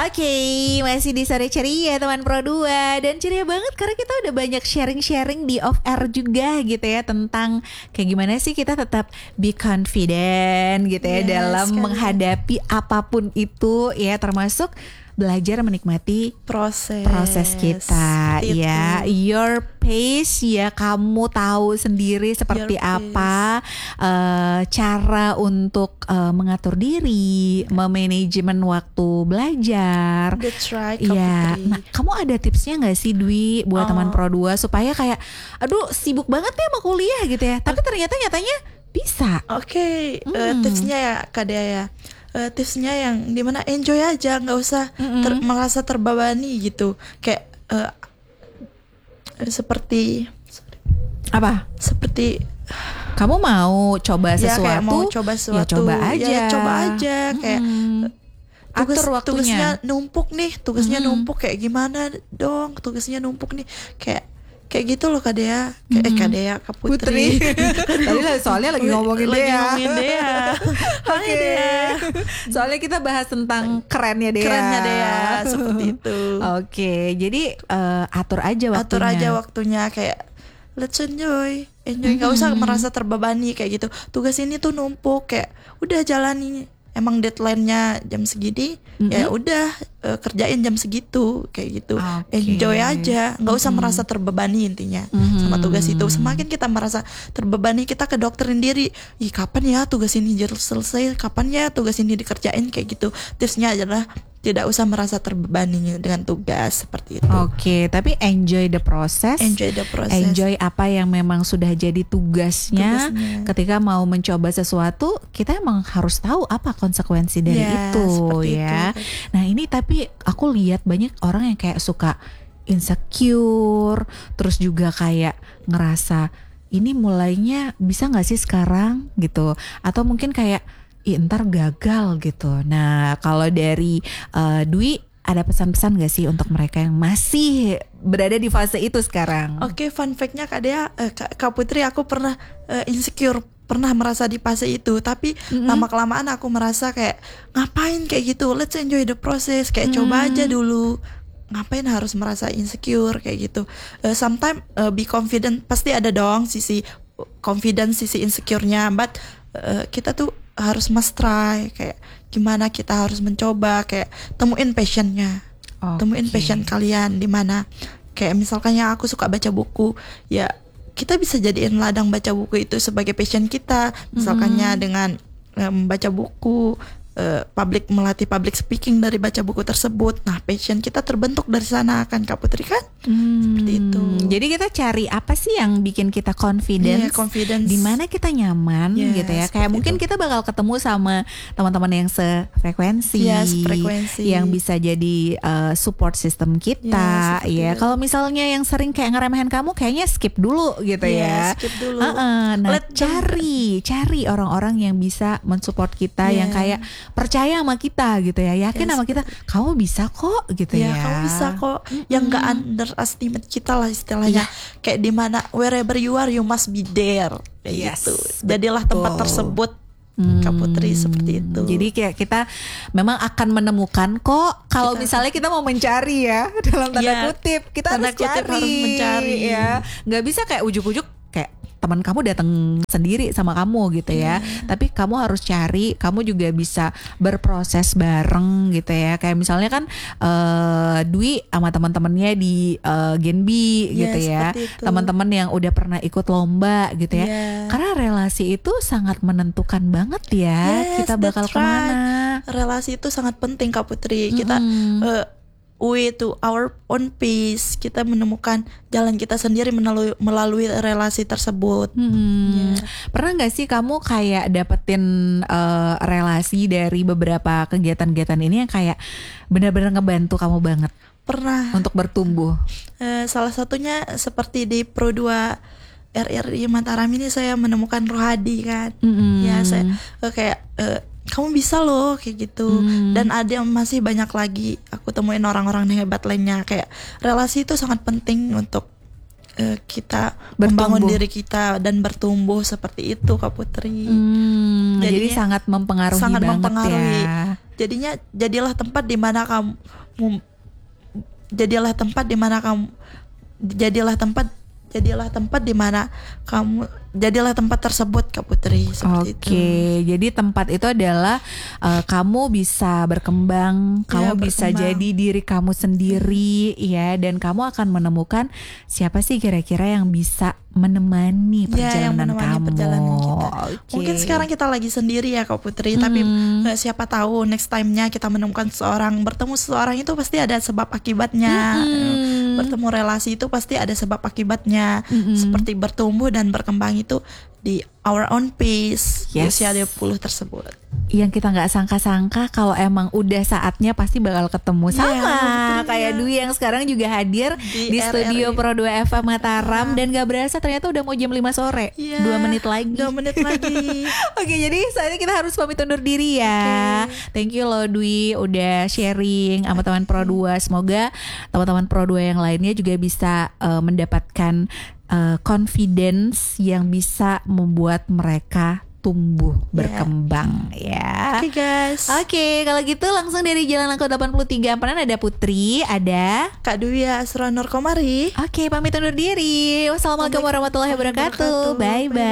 Oke, masih di Sore Ceria teman Pro 2. Dan ceria banget karena kita udah banyak sharing-sharing di off air juga gitu ya, tentang kayak gimana sih kita tetap be confident gitu ya, dalam menghadapi apapun itu ya, termasuk belajar menikmati proses kita ya, your pace ya, kamu tahu sendiri seperti apa cara untuk mengatur diri, memanajemen waktu belajar. That's right, ya. Nah, kamu ada tipsnya nggak sih Dwi buat teman Pro 2 supaya kayak aduh sibuk banget ya sama kuliah gitu ya, tapi ternyata nyatanya bisa. Tipsnya ya Kak Dea ya. Tipsnya yang dimana enjoy aja, nggak usah merasa terbebani gitu, kayak seperti kamu mau coba sesuatu, kayak mau coba sesuatu, ya coba aja, kayak atur waktunya. Tugasnya numpuk kayak gimana dong, tugasnya numpuk nih, kayak gitu loh Kak Dea, Kak Dea, Kak Putri. Tadi lah soalnya lagi ngomongin Dea. Oke. Soalnya kita bahas tentang kerennya Dea seperti itu. Oke, jadi atur aja waktunya. Kayak let's enjoy, nggak usah merasa terbebani kayak gitu. Tugas ini tuh numpuk, kayak udah jalani. Emang deadline-nya jam segini, ya udah kerjain jam segitu kayak gitu. Enjoy aja, nggak usah merasa terbebani intinya sama tugas itu. Semakin kita merasa terbebani, kita kedoktrin diri, kapan ya tugas ini selesai, kapan ya tugas ini dikerjain kayak gitu. Tipsnya adalah tidak usah merasa terbebani dengan tugas seperti itu. Oke, tapi enjoy the process. Enjoy apa yang memang sudah jadi tugasnya. Ketika mau mencoba sesuatu, kita emang harus tahu apa konsekuensi dari itu ya. Itu. Nah, ini tapi aku lihat banyak orang yang kayak suka insecure, terus juga kayak ngerasa ini mulainya bisa nggak sih sekarang gitu, atau mungkin kayak ntar gagal gitu. Nah, kalau dari Dwi ada pesan-pesan gak sih untuk mereka yang masih berada di fase itu sekarang? Oke, fun fact-nya Kak Dea, Kak Putri, aku pernah insecure, pernah merasa di fase itu. Tapi lama-kelamaan aku merasa kayak ngapain kayak gitu, let's enjoy the process, kayak coba aja dulu. Ngapain harus merasa insecure kayak gitu. Sometimes be confident, pasti ada dong sisi confidence, sisi insecure-nya, but kita tuh harus must try, kayak gimana kita harus mencoba, kayak temuin passionnya, temuin passion kalian di mana. Kayak misalkan ya aku suka baca buku, ya kita bisa jadiin ladang baca buku itu sebagai passion kita, misalkannya dengan membaca buku, melatih public speaking dari baca buku tersebut. Nah, passion kita terbentuk dari sana kan Kak Putri kan? Seperti itu. Jadi kita cari apa sih yang bikin kita confidence, di mana kita nyaman gitu ya. Kayak mungkin kita bakal ketemu sama teman-teman yang sefrekuensi, yang bisa jadi support system kita ya. Kalau misalnya yang sering kayak ngeremehin kamu, kayaknya skip dulu gitu ya. Skip dulu. Nah, cari orang-orang yang bisa mensupport kita, yang kayak percaya sama kita gitu ya, yakin sama kita, kamu bisa kok gitu ya. Kamu bisa kok, yang gak underestimate kita lah istilahnya. Kayak dimana wherever you are, you must be there gitu. Jadilah tempat tersebut Kak Putri, seperti itu. Jadi kayak kita memang akan menemukan kok kalau misalnya kita mau mencari ya, dalam tanda kutip kita harus mencari ya. Gak bisa kayak ujuk-ujuk kayak teman kamu datang sendiri sama kamu gitu ya. Tapi kamu harus cari, kamu juga bisa berproses bareng gitu ya. Kayak misalnya kan Dwi sama teman-temannya di Genbi gitu ya. Teman-teman yang udah pernah ikut lomba gitu ya. Karena relasi itu sangat menentukan banget ya. Kita bakal kemana. Relasi itu sangat penting Kak Putri. Kita way to our own pace, kita menemukan jalan kita sendiri melalui relasi tersebut. Pernah nggak sih kamu kayak dapetin relasi dari beberapa kegiatan-kegiatan ini yang kayak benar-benar ngebantu kamu banget? Pernah. Untuk bertumbuh. Salah satunya seperti di Pro 2 RRI Mataram ini, saya menemukan Rohadi kan. Ya saya kayak kamu bisa loh kayak gitu. Dan ada masih banyak lagi aku temuin orang-orang hebat lainnya. Kayak relasi itu sangat penting untuk kita membangun diri kita dan bertumbuh seperti itu Kak Putri. Jadi sangat mempengaruhi banget ya. jadilah tempat di mana kamu jadilah tempat di mana kamu jadilah tempat tersebut, Kak Putri, seperti itu. Jadi tempat itu adalah kamu bisa berkembang, kamu bisa jadi diri kamu sendiri, ya, dan kamu akan menemukan siapa sih kira-kira yang bisa menemani perjalanan perjalanan kita. Mungkin sekarang kita lagi sendiri ya, Kak Putri, tapi siapa tahu next time-nya kita menemukan bertemu seseorang itu pasti ada sebab akibatnya. Bertemu relasi itu pasti ada sebab akibatnya. Seperti bertumbuh dan berkembang itu di our own pace, usia 20 tersebut. Yang kita nggak sangka-sangka kalau emang udah saatnya pasti bakal ketemu. Sama kayak Dwi yang sekarang juga hadir di studio Pro 2 FM Mataram, dan gak berasa ternyata udah mau jam 5 sore. 2 menit lagi. Oke, jadi saatnya kita harus pamit undur diri ya. Thank you loh Dwi udah sharing sama teman Pro 2. Semoga teman-teman Pro 2 yang lainnya juga bisa mendapatkan confidence yang bisa membuat mereka tumbuh, berkembang, ya. Oke, guys. Oke, kalau gitu langsung dari Jalan Langkah 83 Ampanan ada Putri, ada Kak Dwi Asronur Komari. Oke, pamit undur diri. Wassalamualaikum warahmatullahi wabarakatuh. Bye bye.